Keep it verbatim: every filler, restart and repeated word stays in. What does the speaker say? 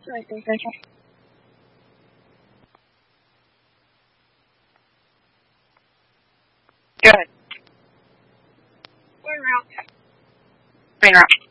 Sorry, three, three, three. Go ahead. One route. Main route.